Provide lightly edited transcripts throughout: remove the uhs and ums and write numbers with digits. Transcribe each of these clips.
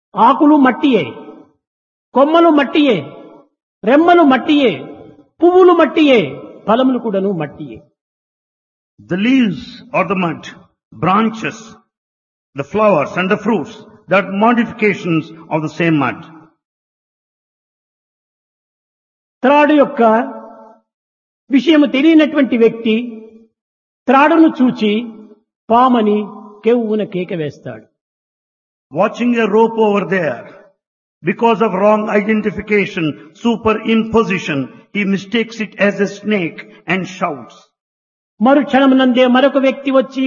ఆకులు మట్టియే, కొమ్మలు మట్టియే, రెమ్మలు మట్టియే, పువ్వులు మట్టియే, ఫలములు కూడాను మట్టియే. The leaves are the mud, branches, the flowers and the fruits, they are modifications of the same mud. త్రాడు యొక్క విషయము తెలియనటువంటి వ్యక్తి త్రాడును చూచి పామని కెవ్వున కేక వేస్తాడు. Watching a rope over there, because of wrong identification, superimposition, he mistakes it as a snake and shouts. మరు క్షణమునందే మరొక వ్యక్తి వచ్చి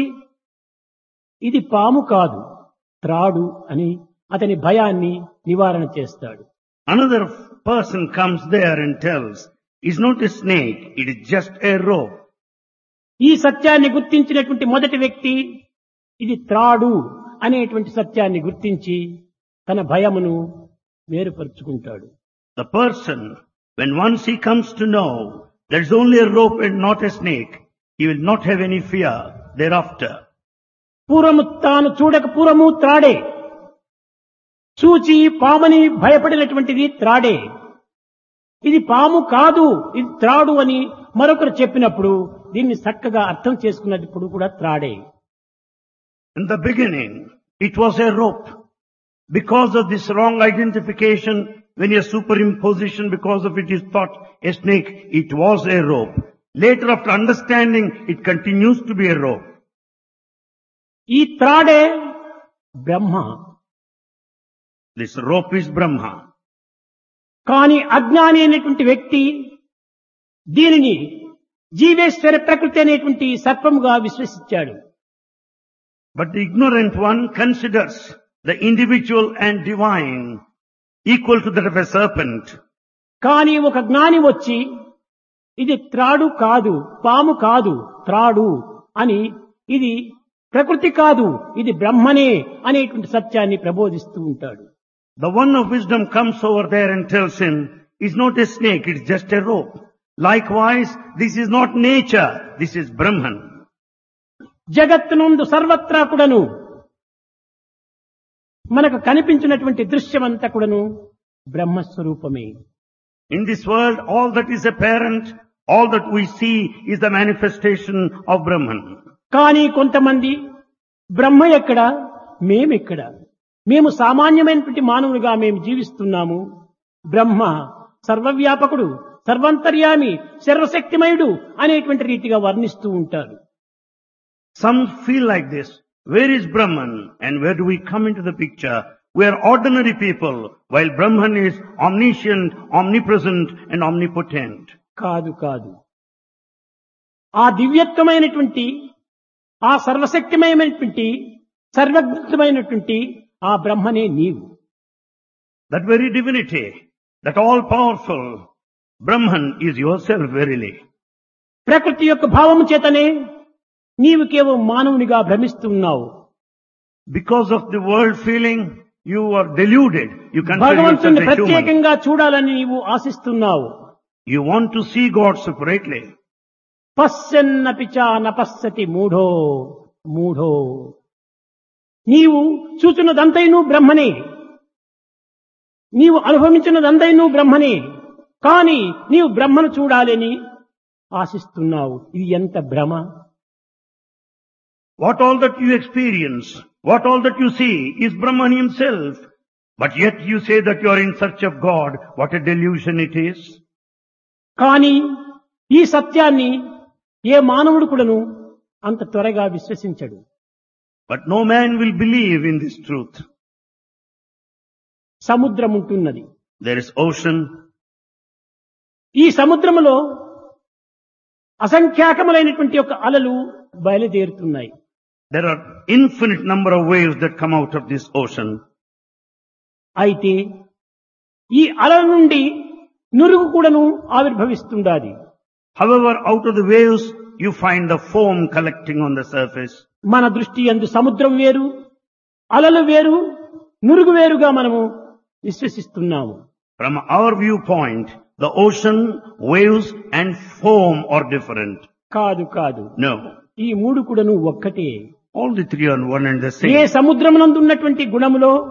ఇది పాము కాదు త్రాడు అని అతని భయాన్ని నివారణ చేస్తాడు. Another person comes there and tells, it's not a snake, it is just a rope. ఈ సత్యాన్ని గుర్తించినటువంటి మొదటి వ్యక్తి ఇది త్రాడు అనేటువంటి సత్యాన్ని గుర్తించి తన భయమును వేరుపరుచుకుంటాడు. The person, when once he comes to know there is only a rope and not a snake, he will not have any fear thereafter. పూర్వము తాను చూడక పూర్వము త్రాడే, చూచి పామని భయపడినటువంటిది త్రాడే. ఇది పాము కాదు ఇది త్రాడు అని మరొకరు చెప్పినప్పుడు దీన్ని చక్కగా అర్థం చేసుకున్నప్పుడు కూడా త్రాడే. In the beginning, it was a rope. Because of this wrong identification, when a superimposition because of it is thought a snake, it was a rope. Later after understanding, it continues to be a rope. ఈ త్రాడే బ్రహ్మ. This rope is Brahma. కానీ అజ్ఞాని అనేటువంటి వ్యక్తి దీనిని జీవేశ్వర ప్రకృతి అనేటువంటి సర్పముగా విశ్వసించాడు. But the ignorant one considers the individual and divine equal to that of a serpent. కానీ ఒక జ్ఞాని వచ్చి ఇది త్రాడు కాదు పాము కాదు త్రాడు అని ఇది ప్రకృతి కాదు ఇది బ్రహ్మనే అనేటువంటి సత్యాన్ని ప్రబోధిస్తూ ఉంటాడు. The one of wisdom comes over there and tells him, it's not a snake, it's just a rope. Likewise, this is not nature, this is Brahman. జగత్తునందు సర్వత్రా కూడాను మనకు కనిపించినటువంటి దృశ్యమంతా కూడాను బ్రహ్మస్వరూపమే. In this world, all that is apparent, all that we see is the manifestation of Brahman. కానీ కొంతమంది బ్రహ్మ ఎక్కడ మేమెక్కడ, మేము సామాన్యమైనటువంటి మానవులుగా మేము జీవిస్తున్నాము, బ్రహ్మ సర్వవ్యాపకుడు సర్వంతర్యామి సర్వశక్తిమయుడు అనేటువంటి రీతిగా వర్ణిస్తూ ఉంటారు. Some feel like this. Where is Brahman and where do we come into the picture? We are ordinary people while Brahman is omniscient, omnipresent and omnipotent. కాదు కాదు, ఆ దివ్యత్వమైనటువంటి ఆ సర్వశక్తిమయమైనటువంటి సర్వజ్ఞమైనటువంటి ఆ బ్రహ్మనే నీవు. That very divinity, that all-powerful Brahman is yourself verily. ప్రకృతి యొక్క భావము చేతనే నీవు కేవలం మానవునిగా భ్రమిస్తున్నావు. Because of the world feeling, you are deluded. You consider భగవంతుని yourself a human. ప్రత్యేకంగా చూడాలని నీవు ఆశిస్తున్నావు. You want to see God separately. పశ్యన్నపి చ నపశ్యతి మూఢో మూఢో. నీవు చూచున్నదంతైనూ బ్రహ్మనే, నీవు అనుభవించినదంతైనూ బ్రహ్మనే, కానీ నీవు బ్రహ్మను చూడాలని ఆశిస్తున్నావు. ఇది ఎంత భ్రమ! What all that you experience, what all that you see is Brahman himself. But yet you say that you are in search of God. What a delusion it is. కానీ ఈ సత్యాన్ని ఏ మానవుడు కూడాను అంత త్వరగా విశ్వసించడు. But no man will believe in this truth. సముద్రం ఉంటున్నది. There is ocean. ఈ సముద్రములో అసంఖ్యాకములైనటువంటి యొక్క అలలు బయలుదేరుతున్నాయి. There are infinite number of waves that come out of this ocean. అయితే ఈ అలల నుండి నురుగు కూడాను ఆవిర్భవిస్తుండాలి. However, out of the waves, you find the foam collecting on the surface. మన దృష్టి యందు సముద్రం వేరు, అలలు వేరు, నురుగు వేరుగా మనము విశ్వసిస్తున్నాము. From our viewpoint, the ocean, waves and foam are different. కాదు కాదు, No. ఈ మూడు కూడాను ఒక్కటే. All the three are one and the same. ఏ సముద్రమునందు ఉన్నటువంటి గుణములో